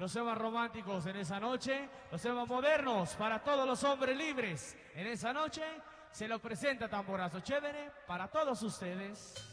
los temas románticos en esa noche, los temas modernos para todos los hombres libres en esa noche. Se lo presenta Tamborazo Chévere para todos ustedes.